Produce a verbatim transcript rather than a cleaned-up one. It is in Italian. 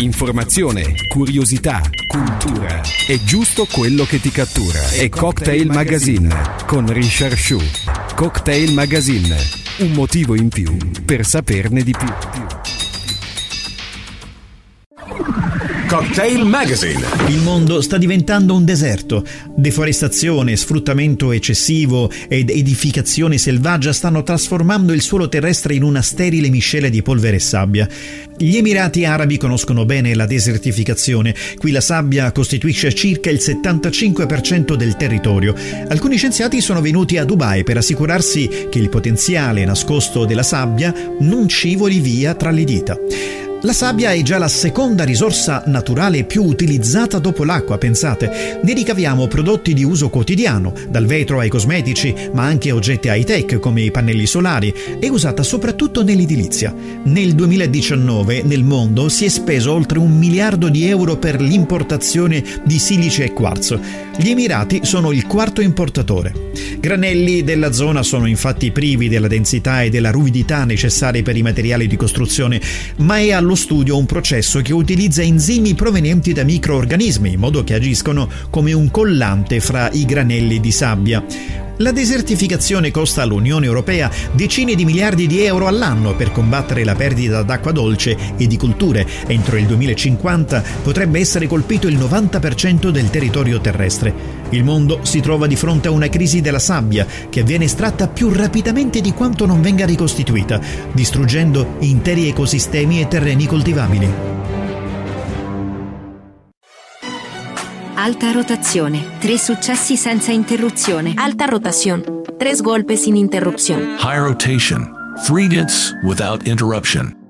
Informazione, curiosità, cultura. È giusto quello che ti cattura. È Cocktail Magazine con Richard Shu. Cocktail Magazine. Un motivo in più per saperne di più. Cocktail Magazine. Il mondo sta diventando un deserto. Deforestazione, sfruttamento eccessivo ed edificazione selvaggia stanno trasformando il suolo terrestre in una sterile miscela di polvere e sabbia. Gli Emirati Arabi conoscono bene la desertificazione. Qui la sabbia costituisce circa il settantacinque per cento del territorio. Alcuni scienziati sono venuti a Dubai per assicurarsi che il potenziale nascosto della sabbia non scivoli via tra le dita. La sabbia è già la seconda risorsa naturale più utilizzata dopo l'acqua, pensate. Ne ricaviamo prodotti di uso quotidiano, dal vetro ai cosmetici, ma anche oggetti high-tech come i pannelli solari. È usata soprattutto nell'edilizia. Nel duemiladiciannove nel mondo si è speso oltre un miliardo di euro per l'importazione di silice e quarzo. Gli Emirati sono il quarto importatore. Granelli della zona sono infatti privi della densità e della ruvidità necessarie per i materiali di costruzione, ma è allo studio un processo che utilizza enzimi provenienti da microorganismi in modo che agiscono come un collante fra i granelli di sabbia. La desertificazione costa all'Unione Europea decine di miliardi di euro all'anno per combattere la perdita d'acqua dolce e di culture. Entro il duemilacinquanta potrebbe essere colpito il novanta per cento del territorio terrestre. Il mondo si trova di fronte a una crisi della sabbia che viene estratta più rapidamente di quanto non venga ricostituita, distruggendo interi ecosistemi e terreni coltivabili. Alta rotazione, tres successi senza interruzione. Alta rotación, tres golpes sin interrupción. High rotation, three hits without interruption.